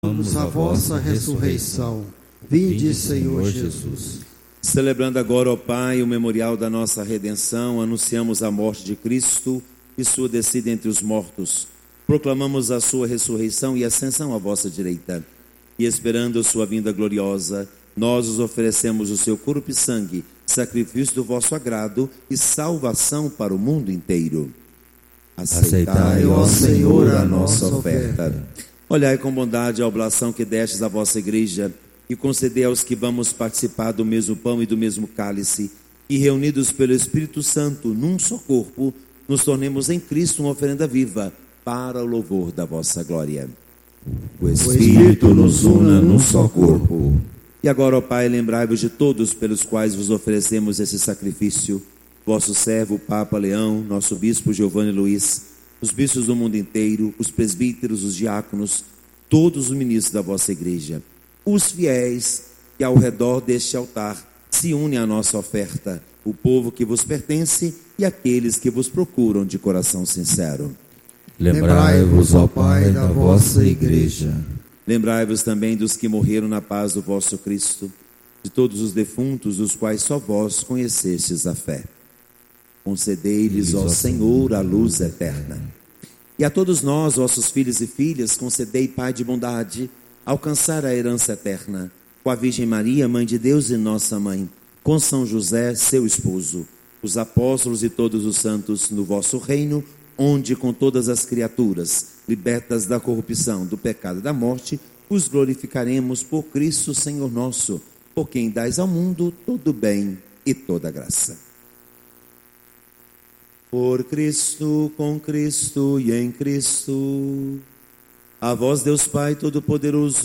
a vossa ressurreição. Vinde, Senhor Jesus. Celebrando agora, ó Pai, o memorial da nossa redenção, anunciamos a morte de Cristo e sua descida entre os mortos. Proclamamos a sua ressurreição e ascensão à vossa direita. E esperando sua vinda gloriosa, nós os oferecemos o seu corpo e sangue, sacrifício do vosso agrado e salvação para o mundo inteiro. Aceitai, ó Senhor, a nossa oferta. Olhai com bondade a oblação que destes à vossa igreja e concedei aos que vamos participar do mesmo pão e do mesmo cálice, e reunidos pelo Espírito Santo num só corpo, nos tornemos em Cristo uma oferenda viva para o louvor da vossa glória. O Espírito nos una num só corpo. E agora, ó Pai, lembrai-vos de todos pelos quais vos oferecemos esse sacrifício, vosso servo, o Papa Leão, nosso bispo Giovanni Luiz, os bispos do mundo inteiro, os presbíteros, os diáconos, todos os ministros da vossa igreja, os fiéis que ao redor deste altar se unem à nossa oferta, o povo que vos pertence e aqueles que vos procuram de coração sincero. Lembrai-vos, ó Pai, da vossa igreja. Lembrai-vos também dos que morreram na paz do vosso Cristo, de todos os defuntos, dos quais só vós conhecestes a fé. Concedei-lhes, ó Senhor, a luz eterna. E a todos nós, vossos filhos e filhas, concedei, Pai de bondade, alcançar a herança eterna, com a Virgem Maria, Mãe de Deus e nossa Mãe, com São José, seu esposo, os apóstolos e todos os santos, no vosso reino, onde com todas as criaturas, libertas da corrupção, do pecado e da morte, os glorificaremos por Cristo, Senhor nosso, por quem dais ao mundo todo bem e toda graça. Por Cristo, com Cristo e em Cristo, a vós, Deus Pai Todo-Poderoso,